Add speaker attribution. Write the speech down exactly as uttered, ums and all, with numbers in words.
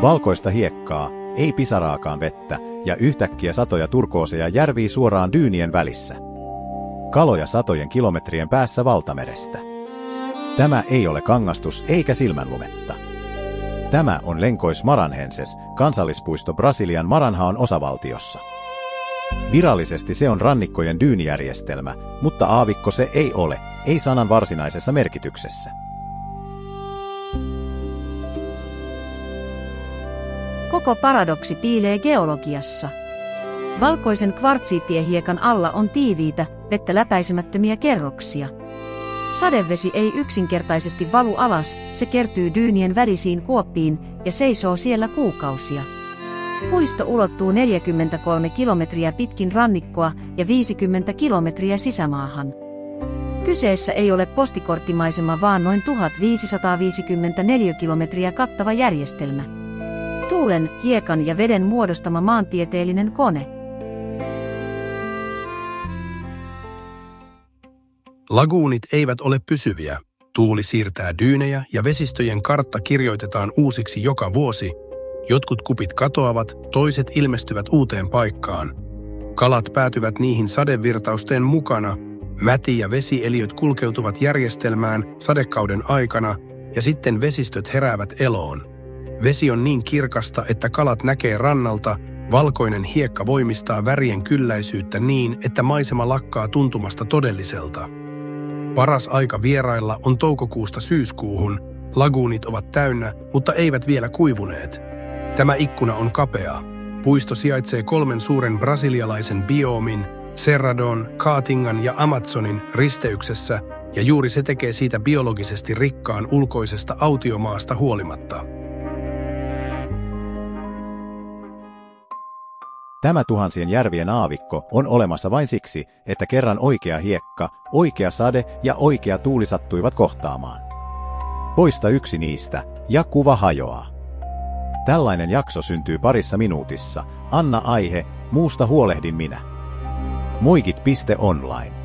Speaker 1: Valkoista hiekkaa, ei pisaraakaan vettä, ja yhtäkkiä satoja turkooseja järvii suoraan dyynien välissä. Kaloja satojen kilometrien päässä valtamerestä. Tämä ei ole kangastus eikä silmänlumetta. Tämä on Lencois Maranhenses, kansallispuisto Brasilian Maranhaon osavaltiossa. Virallisesti se on rannikkojen dyynijärjestelmä, mutta aavikko se ei ole, ei sanan varsinaisessa merkityksessä.
Speaker 2: Koko paradoksi piilee geologiassa. Valkoisen kvartsiittihiekan alla on tiiviitä, vettä läpäisemättömiä kerroksia. Sadevesi ei yksinkertaisesti valu alas, se kertyy dyynien välisiin kuoppiin ja seisoo siellä kuukausia. Puisto ulottuu neljäkymmentäkolme kilometriä pitkin rannikkoa ja viisikymmentä kilometriä sisämaahan. Kyseessä ei ole postikorttimaisema, vaan noin tuhatviisisataaviisikymmentä neliökilometriä kattava järjestelmä. Tuulen, hiekan ja veden muodostama maantieteellinen kone.
Speaker 3: Laguunit eivät ole pysyviä. Tuuli siirtää dyynejä ja vesistöjen kartta kirjoitetaan uusiksi joka vuosi. Jotkut kupit katoavat, toiset ilmestyvät uuteen paikkaan. Kalat päätyvät niihin sadevirtausten mukana. Mäti- ja vesieliöt kulkeutuvat järjestelmään sadekauden aikana ja sitten vesistöt heräävät eloon. Vesi on niin kirkasta, että kalat näkee rannalta. Valkoinen hiekka voimistaa värien kylläisyyttä niin, että maisema lakkaa tuntumasta todelliselta. Paras aika vierailla on toukokuusta syyskuuhun. Laguunit ovat täynnä, mutta eivät vielä kuivuneet. Tämä ikkuna on kapea. Puisto sijaitsee kolmen suuren brasilialaisen bioomin, Cerradon, Caatingan ja Amazonin risteyksessä, ja juuri se tekee siitä biologisesti rikkaan ulkoisesta autiomaasta huolimatta.
Speaker 1: Tämä tuhansien järvien aavikko on olemassa vain siksi, että kerran oikea hiekka, oikea sade ja oikea tuuli sattuivat kohtaamaan. Poista yksi niistä, ja kuva hajoaa. Tällainen jakso syntyy parissa minuutissa. Anna aihe, muusta huolehdin minä. Moikit piste online